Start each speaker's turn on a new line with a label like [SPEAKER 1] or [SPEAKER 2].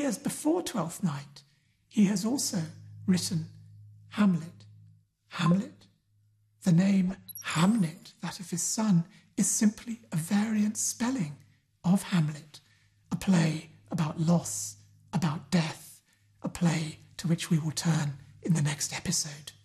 [SPEAKER 1] years before Twelfth Night, he has also written Hamlet. Hamlet? The name Hamnet, that of his son, is simply a variant spelling of Hamlet, a play about loss, about death, a play to which we will turn in the next episode.